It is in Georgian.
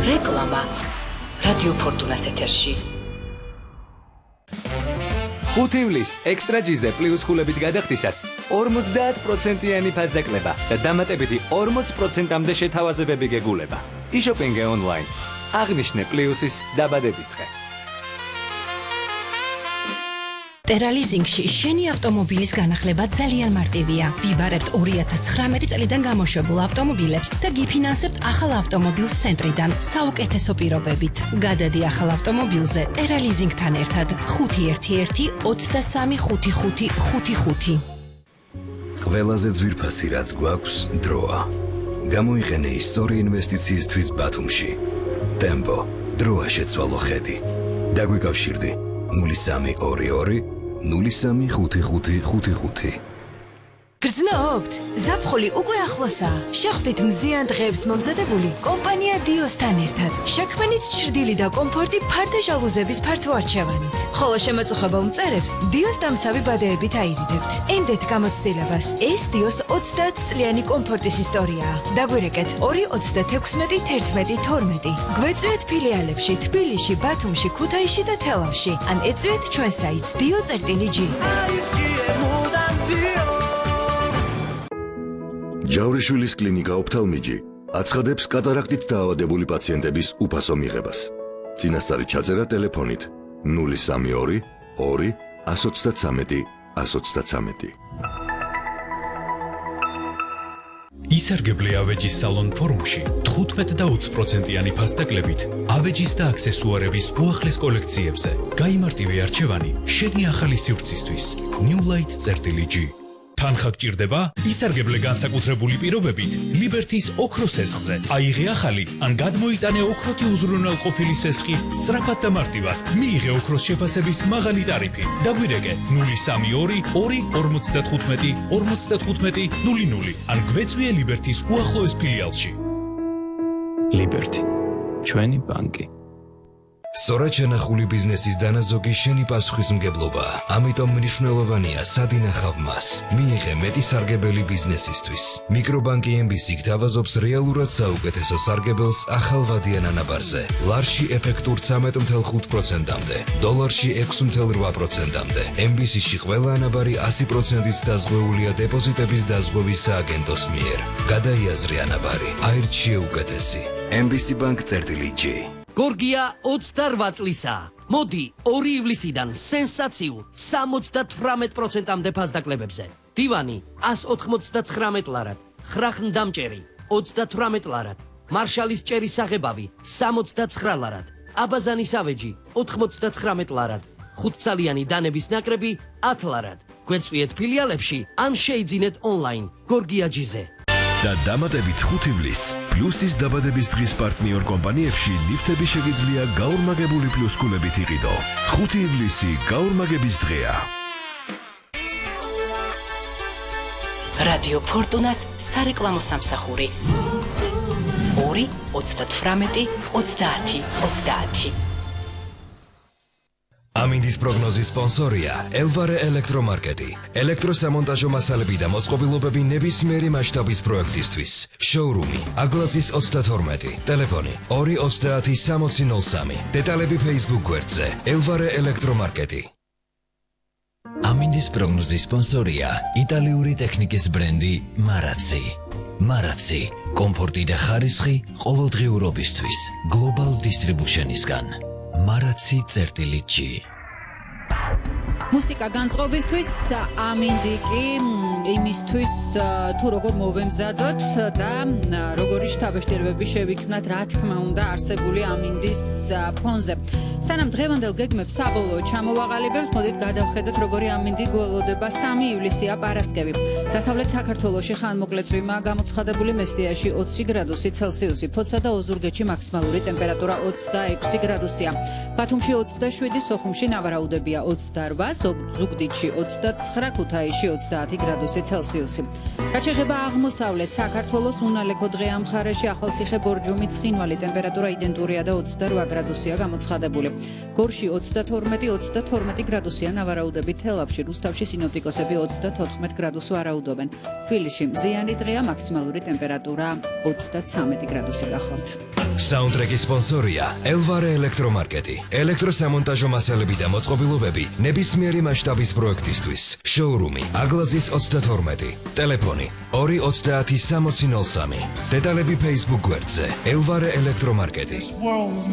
რეკლამა რადიო ფორტუნას ეთერში. 5 ივლისს ექსტრა ჯიზე პლუს ხულებით გადახდისას 50%-იანი ფასდაკლება და დამატებითი 40%-მდე შეთავაზებები გეგულება. იშოპინგე ონლაინ. აღნიშნე პლუსის დაბადების დღე. ტერალიზინგში შენი ავტომობილის განახლება ძალიან მარტივია. ვიბარებთ 2019 წლიდან გამოშვებულ ავტომობილებს და გიფინანსებთ ახალ ავტომობილს ცენტრიდან საუკეთესო პირობებით. გადადი ახალ ავტომობილზე ტერალიზინგთან ერთად 511 23 55 55. ყველაზე ძვირფასი რაც გვაქვს დროა. გამოიყენე ის სწორი ინვესტიციისთვის ბათუმში. ტემპო, დროა შეცვალო ხედი. დაგვიკავშირდი 0322 035555. გრძნობთ? ზაფხული უკვე ახლოსაა. შეხვდით მზიან დღეებს მომზადებული კომპანია დიოსთან ერთად. შექმნით ჩრდილი და კომფორტი ფარდე ჟალუზების ფართო არჩევანით. ხოლო შემაწუხებელ მწერებს დიოს დამცავი ბადეებით აირიდებთ. ენდეთ გამოცდილებას. ეს დიოს 30 წლიანი კომფორტის ისტორიაა. დაგვირეკეთ 236 11 12. გვეწვიეთ ფილიალებში თბილისში, ბათუმში, ქუთაისში და თელავში. ან ეწვიეთ ჩვენ საიტს dio.g. ჯავრიშვილის კლინიკა ოფთალმიჯი აცხადებს კატარაქტით დაავადებული პაციენტების უფასო მიღებას. წინასწარი ჩაწერა ტელეფონით 032 2 133 133. ისარგებლე ავეჯის სალონ ფორუმში 15 და 20%-იანი ფასდაკლებით ავეჯის და აქსესუარების უახლეს კოლექციებზე. გაიმარტივე არჩევანი შენი ახალი სივრცისთვის. newlight.g. თანხა გჭირდება? ისარგებლე განსაკუთრებული პირობებით ლიბერთის ოქროს სესხზე. აიღე ახალი ან გადმოიტანე ოქროთი უზრუნველყოფილი სესხი სწრაფად და მარტივად. მიიღე ოქროს შეფასების მაღალი ტარიფი. დაგვირეკე 032 2 55 55 00 ან გვეწვიე ლიბერთის უახლოეს ფილიალში. ლიბერთი. ჩვენი ბანკი. სწორად შენახული ბიზნესის დანაზოგი შენი პასუხისმგებლობაა. ამიტომ მნიშვნელოვანია სად ინახავ მას. მიიღე მეტი სარგებელი ბიზნესისთვის. მიკრობანკი MBC გთავაზობს რეალურად საუკეთესო სარგებელს ახალ ვადიან ანაბარზე. ლარში ეფექტურ 13.5%-მდე, დოლარში 6.8%-მდე. MBC-ში ყველა ანაბარი 100%-ით დაზღვეულია დეპოზიტების დაზღვევის სააგენტოს მიერ. გადაიაზრე ანაბარი. აირჩიე უკეთესი. MBC Bank.g. გორგია 28 წლისაა. მოდი 2 ივლისიდან სენსაციულ 78%-მდე ფასდაკლებებზე. დივანი 199 ლარად, ხრახნდამჭერი 38 ლარად, მარშალის ჭერის საღებავი 69 ლარად, აბაზანის ავეჯი 99 ლარად, 5-წლიანი დანების ნაკრები 10 ლარად. გვეწვიეთ ფილიალებში ან შეიძინეთ ონლაინ გორგია.g-ზე. და დამატებით 5 ივლისს პლუსის დაბადების დღის პარტნიორ კომპანიებში ლიფტები შეგიძლია გაორმაგებული პლუსკულებით იყიდო. 5 ივლისი გაორმაგების დღეა. რადიო ფორტუნას სარეკლამო სამსახური 2 38 30 30. ამინდის პროგნოზის სპონსორია ელვარე ელექტრომარკეტი. ელექტროსამონტაჟო მასალები და მოწყობილობები ნებისმიერი მასშტაბის პროექტისთვის. შოურუმი აგლაცის 32, ტელეფონი 230 6003. დეტალები Facebook გვერდზე ელვარე ელექტრომარკეტი. ამინდის პროგნოზის სპონსორია იტალიური ტექნიკის ბრენდი მარაცი. მარაცი, კომფორტი და ხარისხი ყოველდღიურობისთვის. Global Distribution-ისგან. maracsi.g. მუსიკა განწყობისთვის ამინდი კი იმისთვის თუ როგორ მოვემზადოთ და როგორი შთაბეჭდილებები შევიქმნათ, რა თქმა უნდა, არსებული ამინდის ფონზე. სანამ დღევანდელ გეგმებს საბოლოოდ ჩამოვაყალიბებთ, მოდით გადავხედოთ, როგორი ამინდი გველოდება 3 ივლისია პარასკევი. დასავლეთ საქართველოში ხანმოკლეწვიმაა გამოცხადებული, მესტიაში 20 გრადუსი ცელსიუსი, ფოთსა და ოზურგეთში მაქსიმალური ტემპერატურა 26 გრადუსია. ბათუმში 27, სოხუმში ნავარაუდებია 28, ზუგდიდში 29, ქუთაისში 30 გრადუსი ცელსიუსი. რაც შეეხება აღმოსავლეთ საქართველოს, უნალექო დღეა მხარეში, ახალციხე, ბორჯომი, ცხინვალი ტემპერატურა იდენტურია და 28 გრადუსია გამოცხადებული. გორში 32 გრადუსია ნავარაუდებით, თელავში, რუსთავში სინოპტიკოსები 34 გრადუსს ვარაუდობენ. თბილისში მზიანი დღეა, მაქსიმალური ტემპერატურა 33 გრადუსი გახლავთ. საუნდტრეკის სპონსორია ელვარე ელექტრომარკეტი. ელექტროსამონტაჟო მასალები და მოწყობილობები ნებისმიერი მასშტაბის პროექტისთვის. შოურუმი აგლაძის 32. ტელეფონი 230 6003. დეტალები Facebook გვერდზე ელვარე ელექტრომარკეტი.